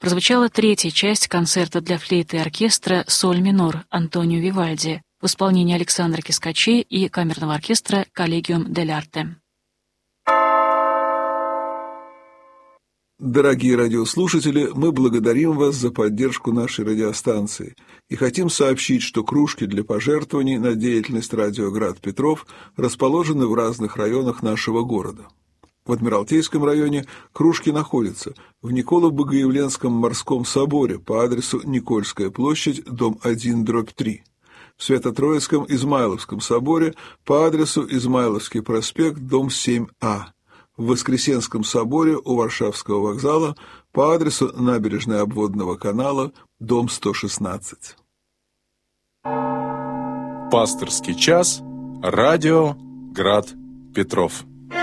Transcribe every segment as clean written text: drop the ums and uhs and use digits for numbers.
прозвучала третья часть концерта для флейты и оркестра «Соль минор» Антонио Вивальди в исполнении Александра Кискачи и камерного оркестра «Коллегиум дель Арте». Дорогие радиослушатели, мы благодарим вас за поддержку нашей радиостанции и хотим сообщить, что кружки для пожертвований на деятельность радио «Град Петров» расположены в разных районах нашего города. В Адмиралтейском районе кружки находятся в Николо-Богоявленском морском соборе по адресу Никольская площадь, дом 1/3, в Свято-Троицком Измайловском соборе по адресу Измайловский проспект, дом 7А, в Воскресенском соборе у Варшавского вокзала по адресу Набережная Обводного канала, дом 116. Пасторский час. Радио «Град Петров».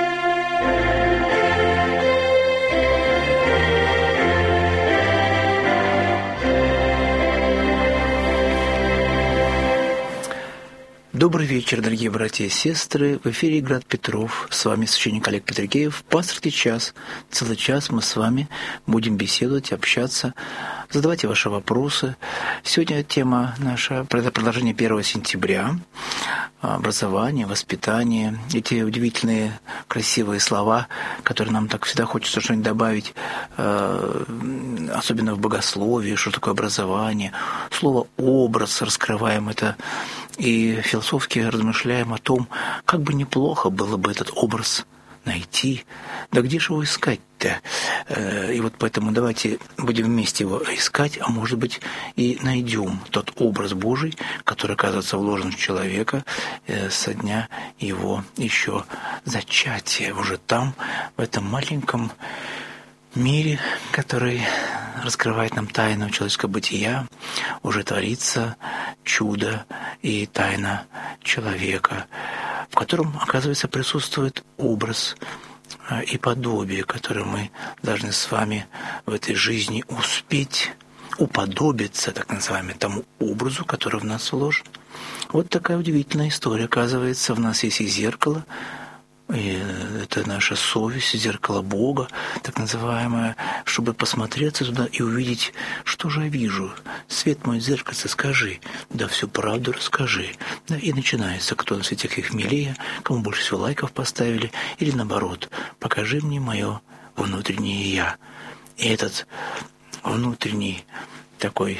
Добрый вечер, дорогие братья и сестры. В эфире «Град Петров». С вами священник Олег Петрикеев. Пасторский час. Целый час мы с вами будем беседовать, общаться. Задавайте ваши вопросы. Сегодня тема наша, продолжение 1 сентября. Образование, воспитание. Эти удивительные, красивые слова, которые нам так всегда хочется что-нибудь добавить, особенно в богословии, что такое образование. Слово «образ» раскрываем это. И философски размышляем о том, как бы неплохо было бы этот образ найти. Да где же его искать-то? И вот поэтому давайте будем вместе его искать, а может быть и найдем тот образ Божий, который, оказывается, вложен в человека со дня его еще зачатия. Уже там, в этом маленьком мире, который раскрывает нам тайну человеческого бытия, уже творится чудо и тайна человека, в котором, оказывается, присутствует образ и подобие, которое мы должны с вами в этой жизни успеть уподобиться, так называемому, тому образу, который в нас вложен. Вот такая удивительная история. Оказывается, в нас есть и зеркало, и это наша совесть, зеркало Бога, так называемое, чтобы посмотреться туда и увидеть, что же я вижу. Свет мой, зеркальце, скажи, да всю правду расскажи. Да, и начинается, кто на свете их милее, кому больше всего лайков поставили, или наоборот, покажи мне мое внутреннее «я». И этот внутренний такой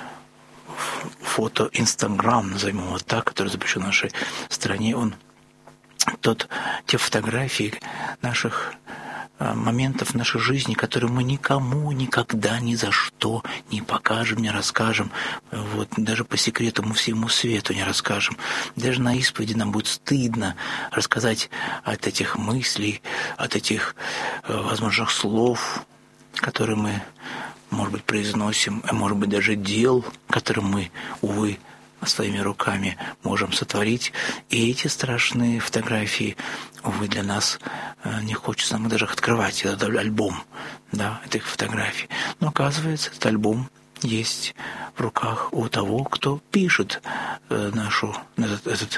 фото-инстаграм, назовем его так, который запрещен в нашей стране, он те фотографии наших моментов в нашей жизни, которые мы никому никогда ни за что не покажем, не расскажем. Вот, даже по секрету мы всему свету не расскажем. Даже на исповеди нам будет стыдно рассказать от этих мыслей, от этих возможных слов, которые мы, может быть, произносим, а может быть, даже дел, которые мы, увы, своими руками можем сотворить. И эти страшные фотографии, увы, для нас не хочется нам даже их открывать, этот альбом, да, этих фотографий. Но оказывается, этот альбом есть в руках у того, кто пишет наши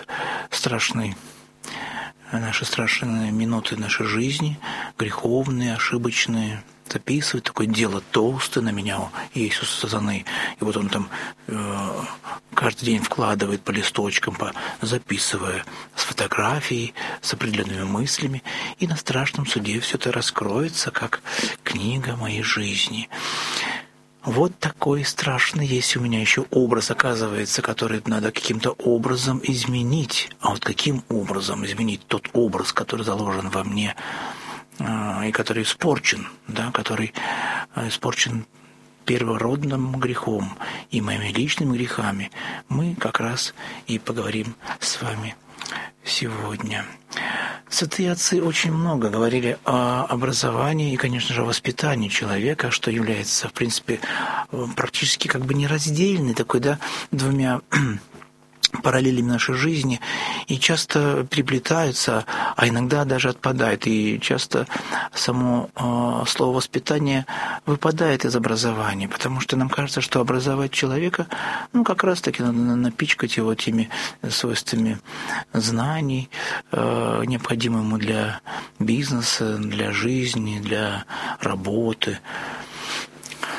страшные минуты нашей жизни, греховные, ошибочные, записывает, такое дело толстое на меня, Иисус сатаны. И вот он там каждый день вкладывает по листочкам, записывая с фотографией, с определенными мыслями. И на страшном суде все это раскроется, как книга моей жизни. Вот такой страшный есть у меня еще образ, оказывается, который надо каким-то образом изменить. А вот каким образом изменить тот образ, который заложен во мне, и который испорчен, да, который испорчен первородным грехом и моими личными грехами, мы как раз и поговорим с вами сегодня. Святые отцы очень много говорили о образовании и, конечно же, о воспитании человека, что является, в принципе, практически как бы нераздельной такой, да, двумя параллелями нашей жизни, и часто переплетаются, а иногда даже отпадают. И часто само слово «воспитание» выпадает из образования, потому что нам кажется, что образовать человека, как раз-таки надо напичкать его теми свойствами знаний, необходимыми ему для бизнеса, для жизни, для работы.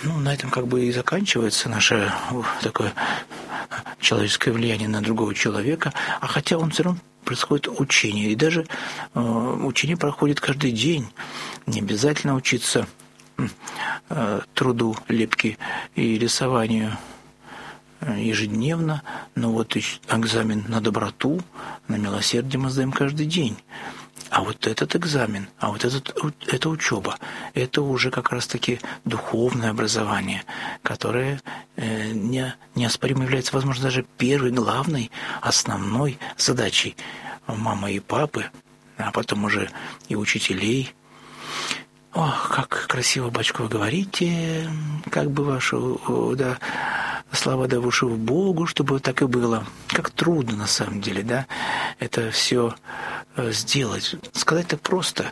на этом как бы и заканчивается наше такое человеческое влияние на другого человека, а хотя он все равно происходит учение, и даже учение проходит каждый день, не обязательно учиться труду, лепке и рисованию ежедневно, но вот экзамен на доброту, на милосердие мы сдаем каждый день. А вот этот экзамен, эта учеба, это уже как раз-таки духовное образование, которое неоспоримо является, возможно, даже первой, главной, основной задачей мамы и папы, а потом уже и учителей. Ох, как красиво, батюшка, вы говорите, как бы вашу, да, слава да в уши в Богу, чтобы так и было. Как трудно, на самом деле, да, это все сделать. Сказать-то просто.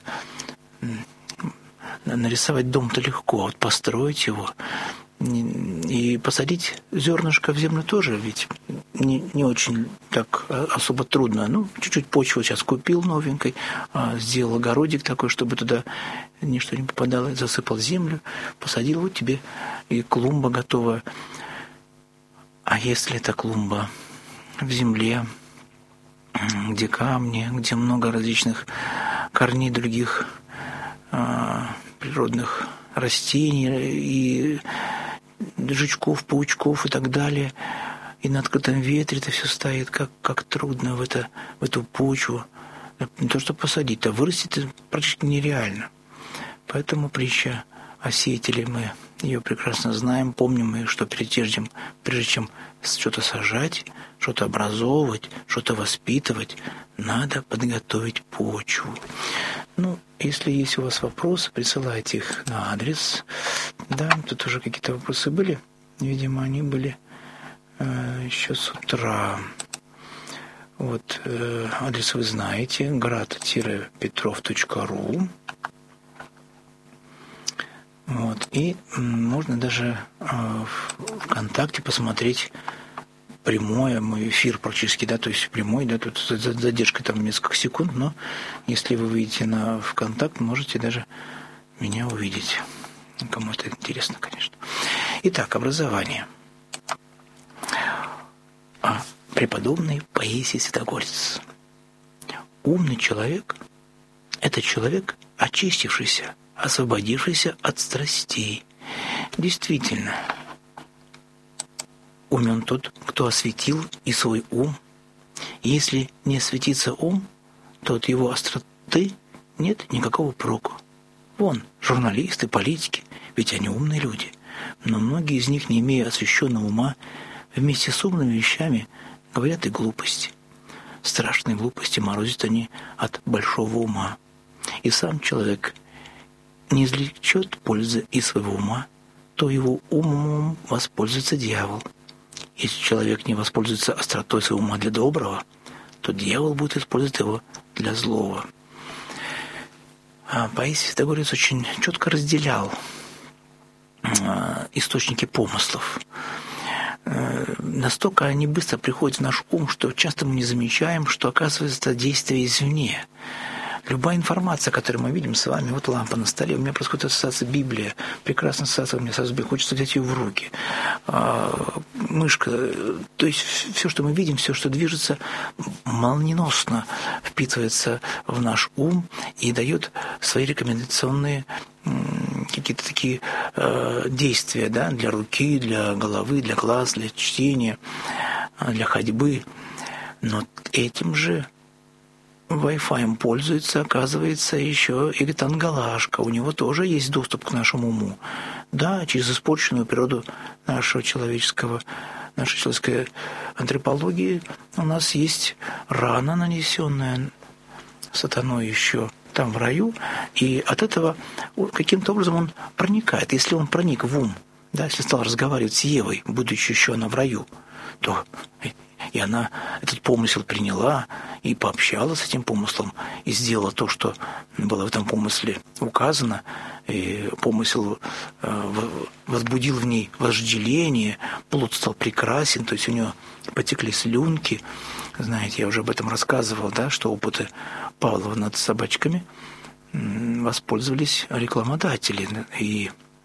Нарисовать дом-то легко, а вот построить его и посадить зернышко в землю тоже ведь не очень так особо трудно. Чуть-чуть почву сейчас купил новенькой, сделал огородик такой, чтобы туда ничто не попадало, засыпал землю, посадил, вот тебе и клумба готова. А если эта клумба в земле, где камни, где много различных корней других природных растений и жучков, паучков и так далее, и на открытом ветре это все стоит, как трудно в эту почву. Не то что посадить, а вырастить это практически нереально. Поэтому притча о сеятеле, мы ее прекрасно знаем, помним мы, что прежде чем что-то сажать, что-то образовывать, что-то воспитывать, надо подготовить почву. Если есть у вас вопросы, присылайте их на адрес. Да, тут уже какие-то вопросы были. Видимо, они были еще с утра. Вот, адрес вы знаете, grad-petrov.ru. Вот, и можно даже в ВКонтакте посмотреть прямой мой эфир практически, да, то есть прямой, да, тут с задержкой там несколько секунд, но если вы выйдете на ВКонтакт, можете даже меня увидеть. Кому это интересно, конечно. Итак, образование. Преподобный Паисий Святогорец. Умный человек – это человек, очистившийся, освободившийся от страстей. Действительно, умен тот, кто осветил и свой ум. Если не осветится ум, то от его остроты нет никакого проку. Вон, журналисты, политики, ведь они умные люди. Но многие из них, не имея освященного ума, вместе с умными вещами говорят и глупости. Страшные глупости морозят они от большого ума. И сам человек не извлечет пользы из своего ума, то его умом воспользуется дьявол. Если человек не воспользуется остротой своего ума для доброго, то дьявол будет использовать его для злого. Паисий Святогорец очень четко разделял источники помыслов. Настолько они быстро приходят в наш ум, что часто мы не замечаем, что оказывается это действие извне. Любая информация, которую мы видим с вами, вот лампа на столе, у меня происходит ассоциация Библия, прекрасная ассоциация, у меня сразу хочется взять ее в руки. Мышка, то есть все, что мы видим, все, что движется, молниеносно впитывается в наш ум и дает свои рекомендационные какие-то такие действия, да, для руки, для головы, для глаз, для чтения, для ходьбы. Но этим же Wi-Fi пользуется, оказывается, еще и Ритан Галашко. У него тоже есть доступ к нашему уму. Да, через испорченную природу нашей человеческой антропологии у нас есть рана, нанесенная сатаной еще там в раю, и от этого каким-то образом он проникает. Если он проник в ум, да, если стал разговаривать с Евой, будучи еще она в раю, то и она этот помысел приняла и пообщалась с этим помыслом и сделала то, что было в этом помысле указано. И помысел возбудил в ней вожделение, плод стал прекрасен, то есть у нее потекли слюнки. Знаете, я уже об этом рассказывал, да, что опыты Павлова над собачками воспользовались рекламодатели. И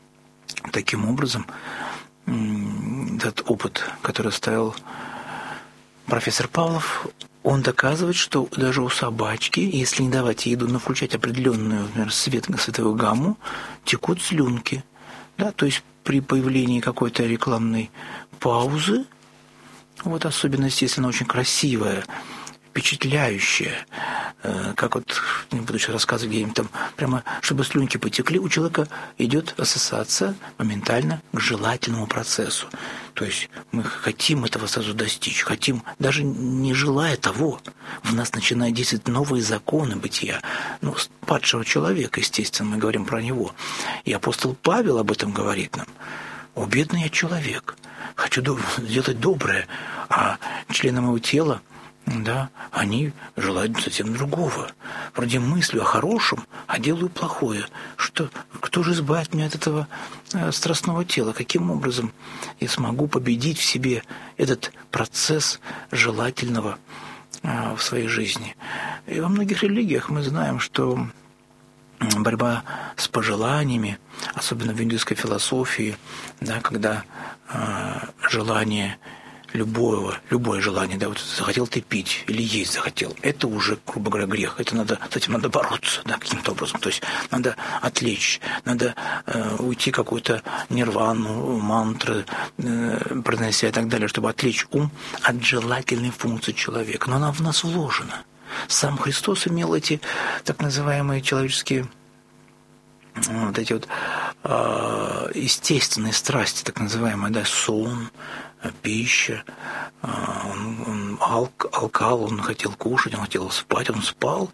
Таким образом, этот опыт, который оставил профессор Павлов, он доказывает, что даже у собачки, если не давать ей еду, но включать определенную, например, световую гамму, текут слюнки. Да? То есть при появлении какой-то рекламной паузы, вот особенность, если она очень красивая, впечатляющая, как вот, не буду сейчас рассказывать, где-нибудь там, прямо, чтобы слюнки потекли, у человека идет ассоциация моментально к желательному процессу. То есть мы хотим этого сразу достичь, хотим, даже не желая того, в нас начинают действовать новые законы бытия. Ну, падшего человека, естественно, мы говорим про него. И апостол Павел об этом говорит нам. «О, бедный я человек, хочу делать доброе, а члены моего тела, да, они желают совсем другого. Вроде мыслю о хорошем, а делаю плохое. Кто же избавит меня от этого страстного тела? Каким образом я смогу победить в себе этот процесс желательного в своей жизни?» И во многих религиях мы знаем, что борьба с пожеланиями, особенно в индуистской философии, да, когда желание любое желание, да, вот захотел ты пить или есть захотел, это уже, грубо говоря, грех. С этим надо бороться, да, каким-то образом. То есть надо отвлечь, надо уйти какую-то нирвану, мантры, произнося и так далее, чтобы отвлечь ум от желательной функции человека. Но она в нас вложена. Сам Христос имел эти так называемые человеческие вот эти вот естественные страсти, так называемые, да, сон, пища, он алкал, он хотел кушать, он хотел спать, он спал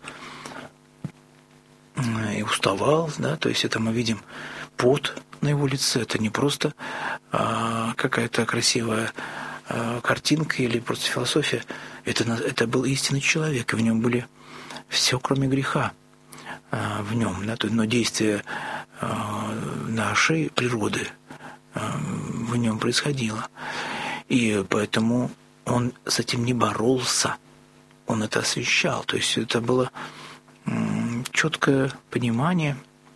и уставал, да, то есть это мы видим пот на его лице, это не просто какая-то красивая картинка или просто философия, это был истинный человек, и в нем были все, кроме греха в нем, да, но действие нашей природы в нем происходило. И поэтому он с этим не боролся, он это освещал. То есть это было четкое понимание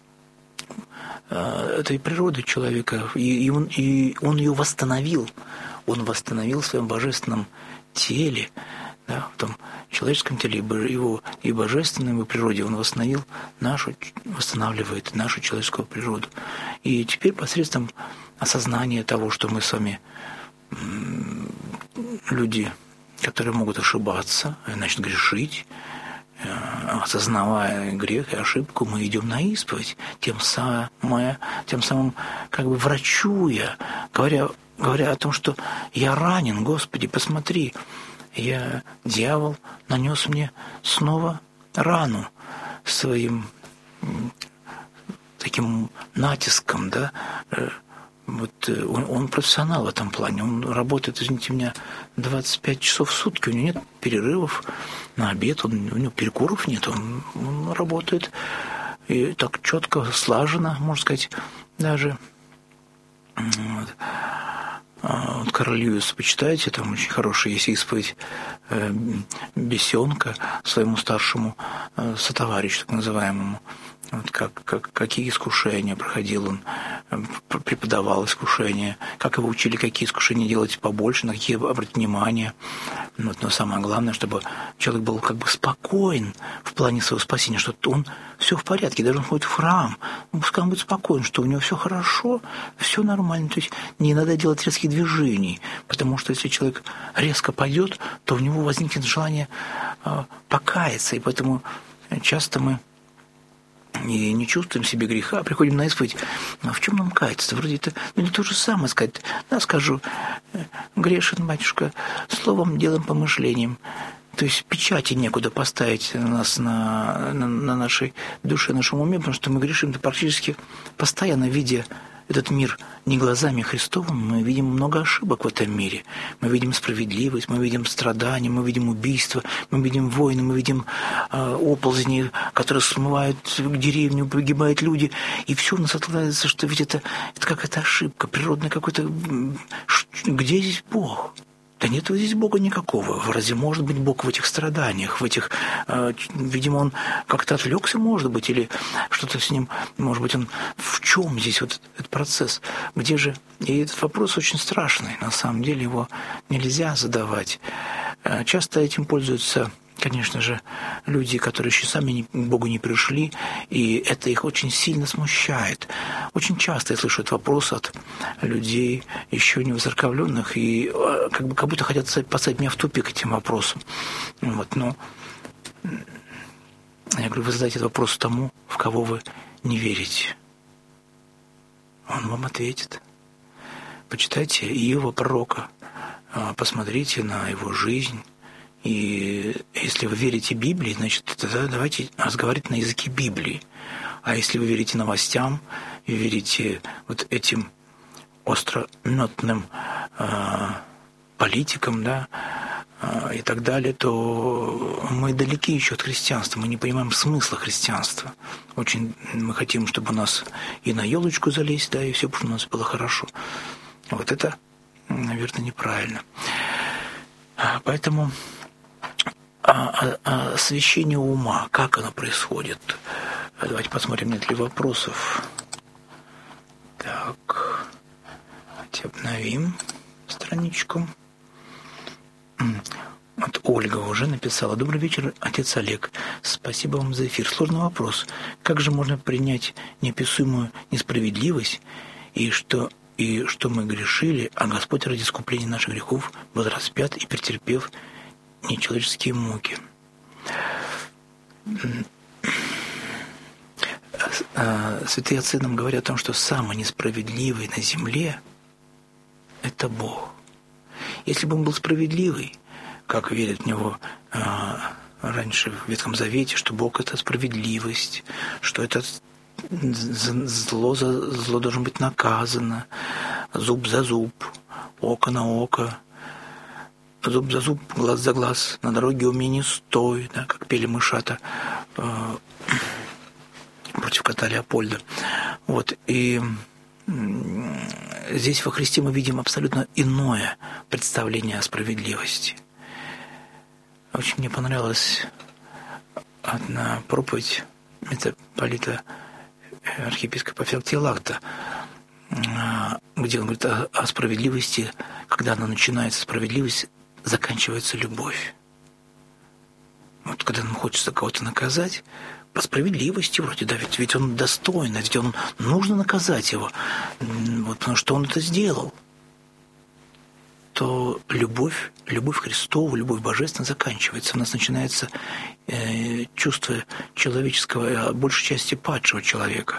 этой природы человека, и он ее восстановил. Он восстановил в своем божественном теле, да, в том человеческом теле, его и божественной его природе он восстанавливает нашу человеческую природу. И теперь посредством осознания того, что мы с вами люди, которые могут ошибаться, значит, грешить, осознавая грех и ошибку, мы идем на исповедь, тем самым как бы врачуя, говоря о том, что я ранен, Господи, посмотри, дьявол нанес мне снова рану своим таким натиском, да. Вот он профессионал в этом плане. Он работает, извините меня, 25 часов в сутки. У него нет перерывов на обед, у него перекуров нет. Он работает и так четко, слаженно, можно сказать, даже. Вот Карл Льюис, почитайте, там очень хороший есть исповедь бесенка своему старшему сотоварищу, так называемому. Вот какие искушения проходил он, преподавал искушения, как его учили, какие искушения делать побольше, на какие обратить внимание. Вот, но самое главное, чтобы человек был как бы спокоен в плане своего спасения, что он все в порядке, даже он ходит в храм, пускай он будет спокоен, что у него все хорошо, все нормально. То есть не надо делать резких движений, потому что если человек резко пойдет, то у него возникнет желание покаяться, и поэтому часто мы и не чувствуем в себе греха, приходим на исповедь, а в чем нам каяться? Вроде это не то же самое сказать. Да, скажу, грешен, батюшка, словом, делом, помышлением. То есть печати некуда поставить нас на нашей душе, нашем уме, потому что мы грешим практически постоянно, видя этот мир не глазами Христовым, мы видим много ошибок в этом мире. Мы видим справедливость, мы видим страдания, мы видим убийства, мы видим войны, мы видим оползни, которые смывают деревню, погибают люди. И все у нас откладывается, что ведь это какая-то ошибка, природная какой-то... Где здесь Бог? Да нет здесь Бога никакого. Разве может быть Бог в этих страданиях, в этих... видимо, он как-то отвлекся, может быть, или что-то с ним... Может быть, он... В чем здесь вот этот процесс? Где же... И этот вопрос очень страшный. На самом деле его нельзя задавать. Часто этим пользуются, конечно же, люди, которые еще сами к Богу не пришли, и это их очень сильно смущает. Очень часто я слышу этот вопрос от людей, еще не воцерковленных, и как будто хотят поставить меня в тупик этим вопросом. Вот, но я говорю, вы задаете этот вопрос тому, в кого вы не верите. Он вам ответит. Почитайте Иова пророка, посмотрите на его жизнь. И если вы верите Библии, значит, тогда давайте разговаривать на языке Библии. А если вы верите новостям и верите вот этим острометным политикам, да, и так далее, то мы далеки еще от христианства, мы не понимаем смысла христианства. Очень мы хотим, чтобы у нас и на елочку залезть, да, и все, чтобы у нас было хорошо. Вот это, наверное, неправильно. Поэтому освящение ума, как оно происходит? Давайте посмотрим, нет ли вопросов. Так, давайте обновим страничку. Вот Ольга уже написала. Добрый вечер, отец Олег. Спасибо вам за эфир. Сложный вопрос. Как же можно принять неописуемую несправедливость и что мы грешили, а Господь ради искупления наших грехов был распят и претерпев нечеловеческие муки? Святые отцы нам говорят о том, что самый несправедливый на земле – это Бог. Если бы он был справедливый, как верят в него раньше в Ветхом Завете, что Бог – это справедливость, что это зло должно быть наказано, зуб за зуб, око на око, зуб за зуб, глаз за глаз, на дороге у меня не стой, да, как пели мышата против кота Леопольда. Вот, и здесь во Христе мы видим абсолютно иное представление о справедливости. Очень мне понравилась одна проповедь митрополита архиепископа Феоктилакта, где он говорит о справедливости. Когда она начинается, справедливость, заканчивается любовь. Вот когда нам хочется кого-то наказать, по справедливости вроде, да, ведь он достоин, ведь он нужно наказать его, вот, потому что он это сделал, то любовь Христову, любовь божественная заканчивается. У нас начинается чувство человеческого, большей части падшего человека.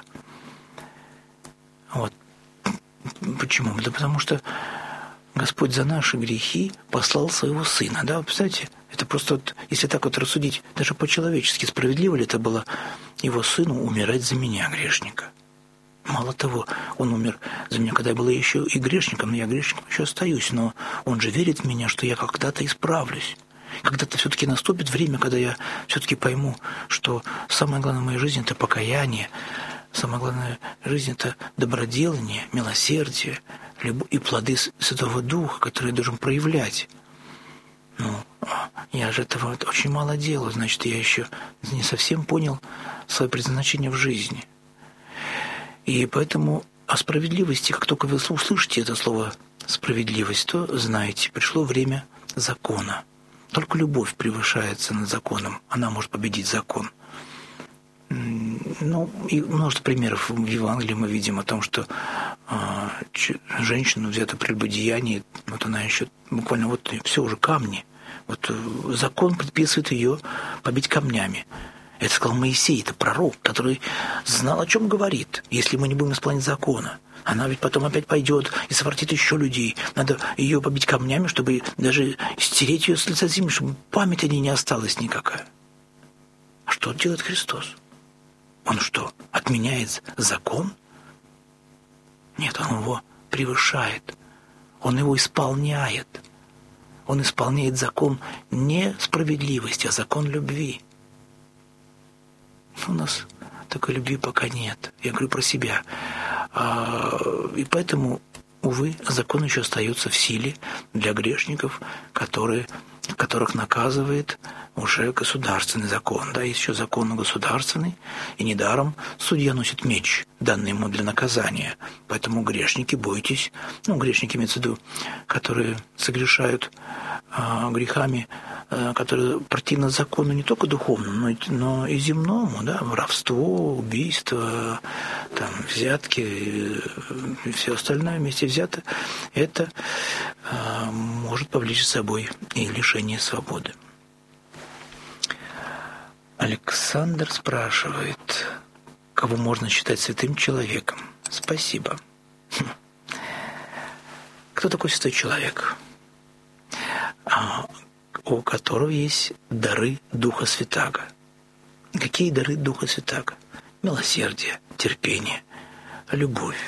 Вот. Почему? Да потому что Господь за наши грехи послал своего Сына. Да, вы представляете? Это просто, вот, если так вот рассудить, даже по-человечески, справедливо ли это было его Сыну умирать за меня, грешника? Мало того, он умер за меня, когда я был еще и грешником, но я грешником еще остаюсь, но он же верит в меня, что я когда-то исправлюсь. Когда-то все-таки наступит время, когда я все-таки пойму, что самое главное в моей жизни – это покаяние, самое главное в жизни – это доброделание, милосердие, любовь и плоды Святого Духа, которые я должен проявлять. Ну, я же этого очень мало делаю, значит, я еще не совсем понял свое предназначение в жизни. И поэтому о справедливости, как только вы услышите это слово «справедливость», то знаете, пришло время закона. Только любовь превышается над законом, она может победить закон. Ну, и множество примеров в Евангелии мы видим о том, что женщину взято прелюбодеяние, вот она еще буквально вот все уже камни. Вот закон предписывает ее побить камнями. Это сказал Моисей, это пророк, который знал, о чем говорит, если мы не будем исполнять закона. Она ведь потом опять пойдет и совратит еще людей. Надо ее побить камнями, чтобы даже стереть ее с лица земли, чтобы память о ней не осталась никакая. А что делает Христос? Он что, отменяет закон? Нет, он его превышает. Он его исполняет. Он исполняет закон не справедливости, а закон любви. У нас такой любви пока нет. Я говорю про себя. И поэтому увы, закон еще остается в силе для грешников, которых наказывает уже государственный закон. Да, есть еще закон государственный, и недаром судья носит меч, данный ему для наказания. Поэтому грешники, бойтесь, грешники имеется в виду, которые согрешают грехами, которые противны закону не только духовному, но и земному, да, воровство, убийство, там, взятки и все остальное вместе взято, это может повлечь за собой и лишение свободы. Александр спрашивает, кого можно считать святым человеком? Спасибо. Кто такой святой человек? У которого есть дары Духа Святаго. Какие дары Духа Святаго? Милосердие, терпение, любовь.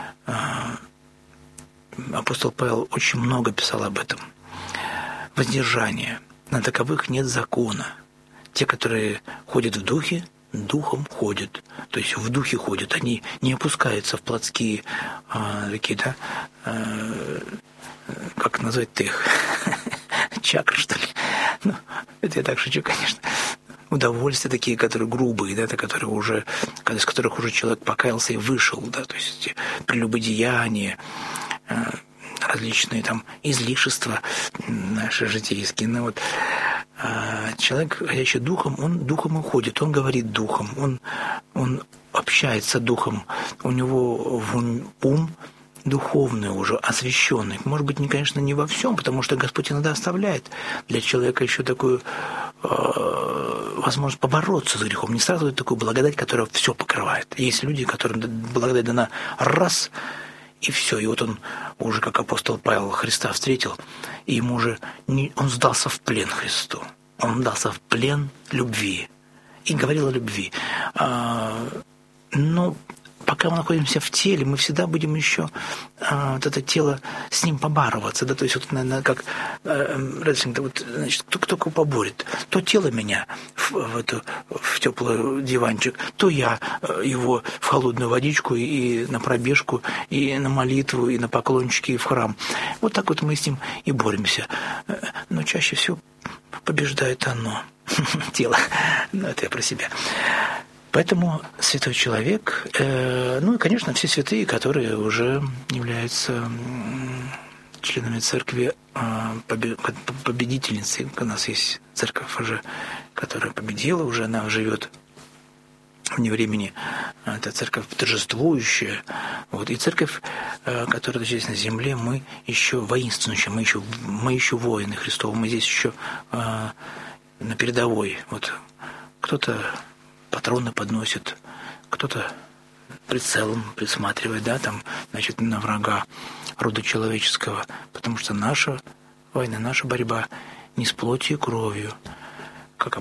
Апостол Павел очень много писал об этом. Воздержание. На таковых нет закона. Те, которые ходят в Духе, Духом ходят. То есть в Духе ходят. Они не опускаются в плотские такие, да, как назвать-то их? Чакры, что ли? Это я так шучу, конечно. Удовольствия такие, которые грубые, да, которые уже, из которых уже человек покаялся и вышел, да, то есть прелюбодеяния, различные там излишества наши житейские. Человек, ходящий духом, он духом уходит, он говорит духом, он общается духом, у него ум духовный уже, освященный. Может быть, конечно, не во всем, потому что Господь иногда оставляет для человека еще такую возможность побороться с грехом. Не сразу это такую благодать, которая все покрывает. Есть люди, которым благодать дана раз, и все. И вот он уже, как апостол Павел, Христа встретил, и ему уже он сдался в плен Христу. Он сдался в плен любви. И говорил о любви. Но пока мы находимся в теле, мы всегда будем еще вот это тело с ним побарываться. Да? То есть, вот, наверное, как значит, кто кого поборет. То тело меня в теплый диванчик, то я его в холодную водичку и на пробежку, и на молитву, и на поклончики, и в храм. Вот так вот мы с ним и боремся. Но чаще всего побеждает оно, тело. Это я про себя. Поэтому святой человек, и, конечно, все святые, которые уже являются членами церкви, победительницей. У нас есть церковь уже, которая победила, уже она живет вне времени. Это церковь торжествующая. Вот. И церковь, которая здесь на земле, мы еще воинствующие, мы еще воины Христовы, мы здесь еще на передовой. Вот. Кто-то патроны подносит, кто-то прицелом присматривает, да, там, значит, на врага рода человеческого, потому что наша война, наша борьба не с плотью и кровью,